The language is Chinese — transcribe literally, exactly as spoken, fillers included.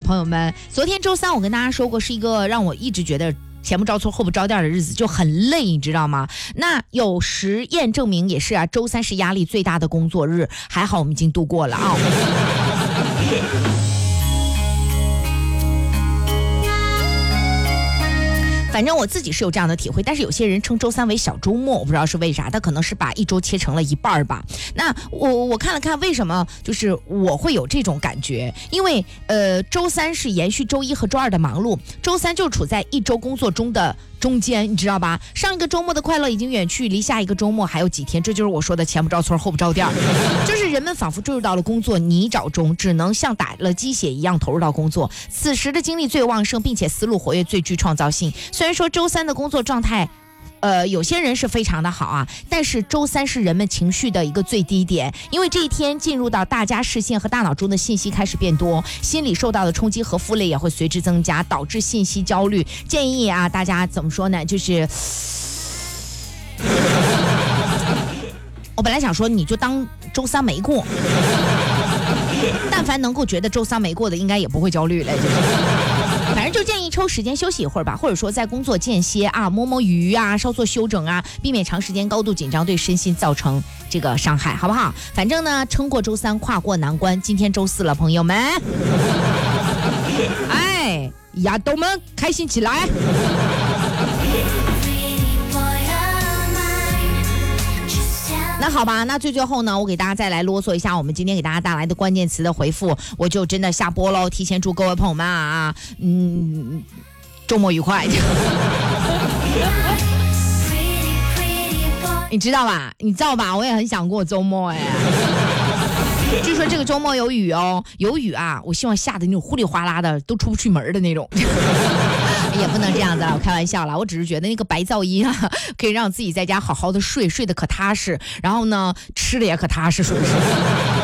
朋友们，昨天周三我跟大家说过，是一个让我一直觉得前不着村后不着店的日子，就很累，你知道吗？那有实验证明也是啊，周三是压力最大的工作日，还好我们已经度过了啊。反正我自己是有这样的体会，但是有些人称周三为小周末，我不知道是为啥，他可能是把一周切成了一半吧。那我我看了看为什么就是我会有这种感觉，因为呃周三是延续周一和周二的忙碌，周三就处在一周工作中的中间，你知道吧？上一个周末的快乐已经远去，离下一个周末还有几天，这就是我说的前不着村后不着店，就是人们仿佛坠入到了工作泥沼中，只能像打了鸡血一样投入到工作。此时的精力最旺盛，并且思路活跃，最具创造性。虽然说周三的工作状态呃，有些人是非常的好啊，但是周三是人们情绪的一个最低点，因为这一天进入到大家视线和大脑中的信息开始变多，心理受到的冲击和负累也会随之增加，导致信息焦虑。建议啊，大家怎么说呢？就是我本来想说，你就当周三没过，但凡能够觉得周三没过的，应该也不会焦虑了，就是。反正就建议抽时间休息一会儿吧，或者说在工作间歇啊，摸摸鱼啊，稍作休整啊，避免长时间高度紧张对身心造成这个伤害，好不好？反正呢，撑过周三，跨过难关。今天周四了，朋友们，哎，亚豆们开心起来！那好吧，那最最后呢，我给大家再来啰嗦一下我们今天给大家带来的关键词的回复，我就真的下播喽。提前祝各位朋友们啊，嗯，周末愉快。你知道吧？你知道吧？我也很想过周末哎。据说这个周末有雨哦，有雨啊！我希望下的那种呼里哗啦的，都出不去门的那种。也不能这样子了，我开玩笑了。我只是觉得那个白噪音啊，可以让自己在家好好的睡，睡得可踏实，然后呢，吃的也可踏实，是不是？